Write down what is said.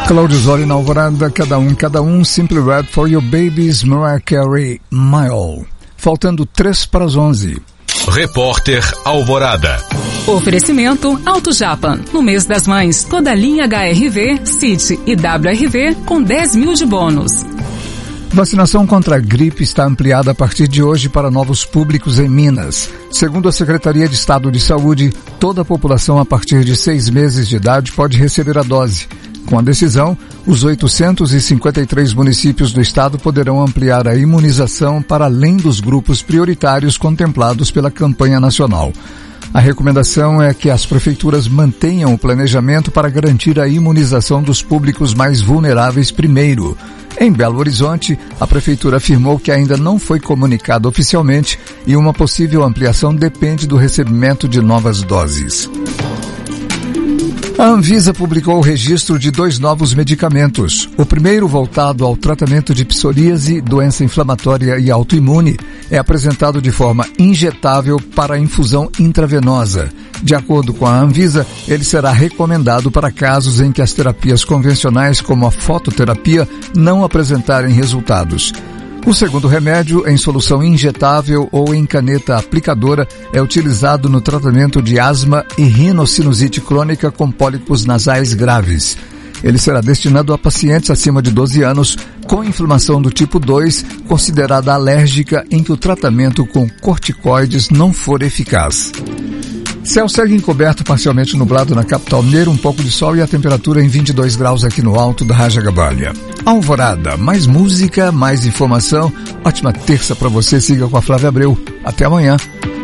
Claudio Zoli na Alvorada, cada um, Simply Red for Your Babies, Mariah Carey, My All. Faltando 3:11. Repórter Alvorada. Oferecimento Auto Japan. No mês das mães, toda a linha HRV, City e WRV com 10 mil de bônus. Vacinação contra a gripe está ampliada a partir de hoje para novos públicos em Minas. Segundo a Secretaria de Estado de Saúde, toda a população a partir de 6 meses de idade pode receber a dose. Com a decisão, os 853 municípios do estado poderão ampliar a imunização para além dos grupos prioritários contemplados pela campanha nacional. A recomendação é que as prefeituras mantenham o planejamento para garantir a imunização dos públicos mais vulneráveis primeiro. Em Belo Horizonte, a prefeitura afirmou que ainda não foi comunicado oficialmente e uma possível ampliação depende do recebimento de novas doses. A Anvisa publicou o registro de 2 novos medicamentos. O primeiro, voltado ao tratamento de psoríase, doença inflamatória e autoimune, é apresentado de forma injetável para infusão intravenosa. De acordo com a Anvisa, ele será recomendado para casos em que as terapias convencionais, como a fototerapia, não apresentarem resultados. O segundo remédio, em solução injetável ou em caneta aplicadora, é utilizado no tratamento de asma e rinocinusite crônica com pólipos nasais graves. Ele será destinado a pacientes acima de 12 anos com inflamação do tipo 2, considerada alérgica, em que o tratamento com corticoides não for eficaz. Céu segue encoberto, parcialmente nublado na capital mineira, um pouco de sol e a temperatura em 22 graus aqui no alto da Rajagabalha. Alvorada, mais música, mais informação. Ótima terça para você, siga com a Flávia Abreu. Até amanhã.